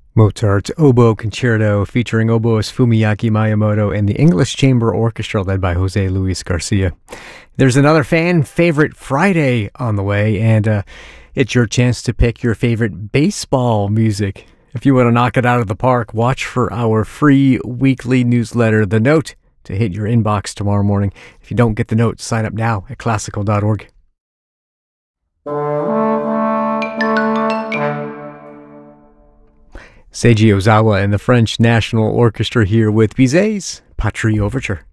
Mozart's Oboe Concerto featuring oboist Fumiyaki Miyamoto and the English Chamber Orchestra led by Jose Luis Garcia. There's another fan favorite Friday on the way, and it's your chance to pick your favorite baseball music. If you want to knock it out of the park, watch for our free weekly newsletter, The Note, to hit your inbox tomorrow morning. If you don't get the note, sign up now at classical.org. Seiji Ozawa and the French National Orchestra here with Bizet's Patrie Overture.